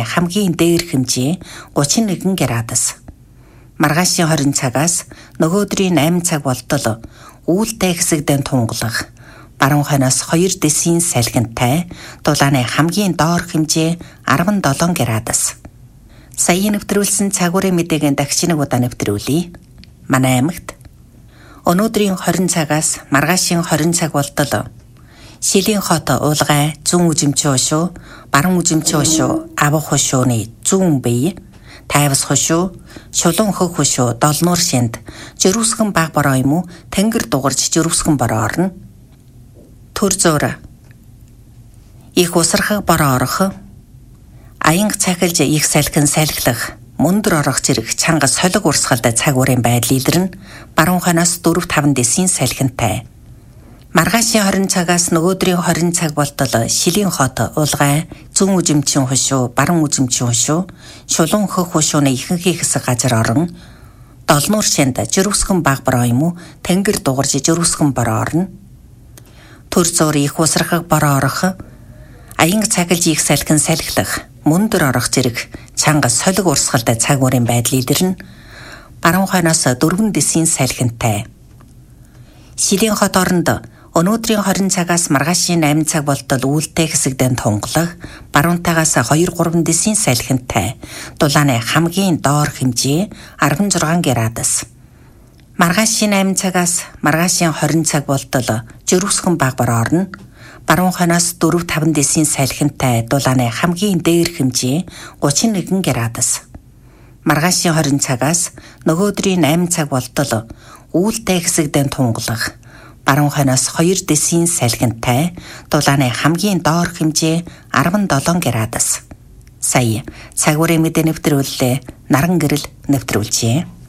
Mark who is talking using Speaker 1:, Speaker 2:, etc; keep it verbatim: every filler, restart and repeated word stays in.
Speaker 1: Дулааны хамгийн дээр хэмжээ гучин нэгэн градус. Маргаашийн хорин цагаас нөгөөдрийн найман цаг болтол үүлтэй хэсэгдэн тунгалах. Баруун хойноос хоёр дэсийн салхинтай. Дулааны хамгийн доор хэмжээ арван долоон градус. Сая нэвтрүүлсэн цагуурын мэдээгийн дахиж нэг удаа нэвтрүүлье. Манай аймагт өнөөдрийн хорин цагаас маргаашийн хорин цаг болтол Шилийн хот уулгай зүүн үзэмчийн хошуу, баруун үзэмчийн хошуу, авах хошууны зүүн бие, тайвас хошуу, шулуун хөх хошуу, долнуур шинд, жирүүсгэн баг бороо юм уу, тэнгэр дугарж жирүүсгэн бороо орно. Төр зуур. Их усрахаг бороо орох. Аянга цахилж их салхин салхилах. Мөндөр орох зэрэг чанга солиг урсгалд цаг уурын байдал илэрнэ. Баруун хойноос дөрөв таван дэсийн салхинтай. Маргаашийн хорин цагаас нөгөөдрийн хорин цаг болтол Шилийн хот уулгай зүүн үзэмчийн хошуу, баруун үзэмчийн хошуу, шулуун хөх хошууны ихэнхий хэсэг газар орон. Долнуур шинд жирүүсгэн баг бороо юм уу, тэнгэр дугарж жирүүсгэн бороо орно. Төр зуур их усрахаг бороо орох. Аянга цахилж их салхин салхилах. Мөндөр орох зэрэг чанга солиг урсгалд цаг уурын байдал илэрнэ. Баруун хойноос дөрвөн дэсийн салхинтай. Шилийн хот оронд өнөөдрийн хорин цагаас маргаашийн найман цаг болтол үүлтэй хэсэгдэн тунгалах. Баруунтайгаас хоёр гурван дэсийн салхинтай. Дулааны хамгийн доор хэмжээ арван зургаан градус. Маргаашийн найман цагаас маргаашийн хорин цаг болтол жирүүсгэн баг бороо орно. Баруун хойноос дөрөв таван дэсийн салхинтай. Дулааны хамгийн дээр хэмжээ гучин нэгэн градус. Маргаашийн хорин цагаас нөгөөдрийн найман цаг болтол үүлтэй хэсэгдэн тунгалах. Баруун хойноос хоёр дэсийн салхинтай. Дулааны хамгийн доор хэмжээ арван долоон градус. Сая цагуурын мэдээ нэвтрүүллээ. Наран гэрэл нэвтрүүлжээ.